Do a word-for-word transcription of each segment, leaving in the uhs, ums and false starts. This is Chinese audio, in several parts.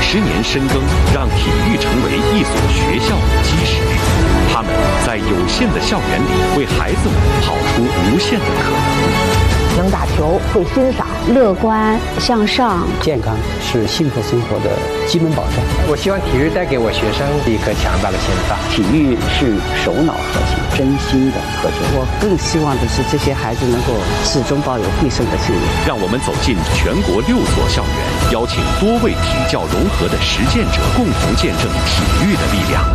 十年深耕，让体育成为一所学校的基石。他们在有限的校园里，为孩子们跑出无限的可能。 能打球，会欣赏， 乐观向上， 健康是幸福生活的基本保障。 我希望体育带给我学生一颗强大的心脏。 体育是手脑和谐、真心的和谐。 我更希望的是这些孩子能够始终抱有必胜的信念。 让我们走进全国六所校园，邀请多位体教融合的实践者，共同见证体育的力量。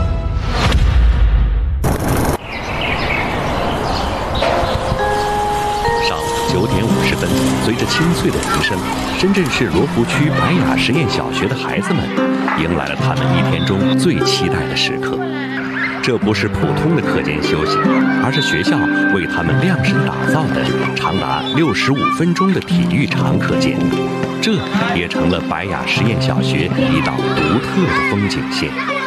九点五十分，随着清脆的笛声，深圳市罗湖区白雅实验小学的孩子们迎来了他们一天中最期待的时刻。这不是普通的课间休息，而是学校为他们量身打造的长达六十五分钟的体育长课间。这也成了白雅实验小学一道独特的风景线。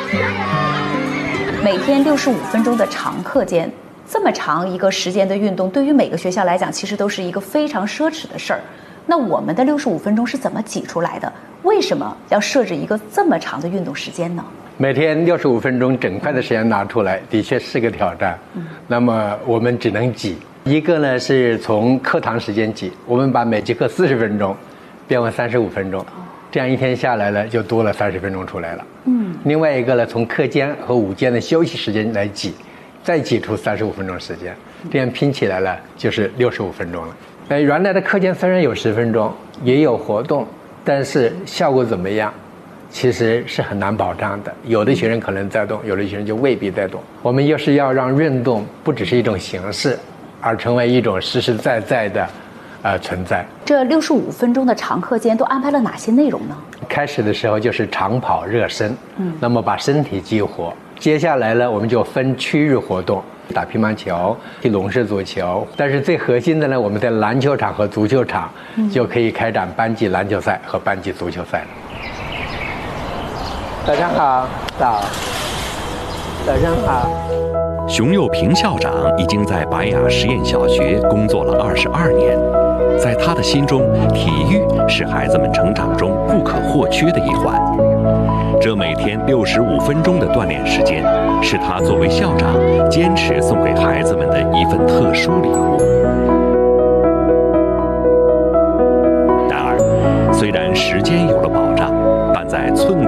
每天六十五分钟的长课间。这么长一个时间的运动，对于每个学校来讲，其实都是一个非常奢侈的事儿。那我们的六十五分钟是怎么挤出来的？为什么要设置一个这么长的运动时间呢？ 每天六十五分钟整块的时间拿出来，的确是个挑战。嗯、那么我们只能挤一个呢，是从课堂时间挤，我们把每节课四十分钟变为三十五分钟，这样一天下来了就多了三十分钟出来了。嗯，另外一个呢，从课间和午间的休息时间来挤。再挤出三十五分钟时间，这样拼起来了就是六十五分钟了。呃，原来的课间虽然有十分钟，也有活动，但是效果怎么样，其实是很难保障的。有的学生可能在动，有的学生就未必在动。我们又是要让运动不只是一种形式，而成为一种实实在在的，呃，存在。 这六十五分钟的长课间都安排了哪些内容呢？ 开始的时候就是长跑热身，嗯，那么把身体激活。接下来呢，我们就分区域活动，打乒乓球、踢龙式足球。但是最核心的呢，我们在篮球场和足球场就可以开展班级篮球赛和班级足球赛了。早上好，早，早上好。 熊佑平校长已经在白雅实验小学工作了二十二年，在他的心中，体育是孩子们成长中不可或缺的一环。这每天六十五分钟的锻炼时间，是他作为校长坚持送给孩子们的一份特殊礼物。然而，虽然时间有了保障，但在寸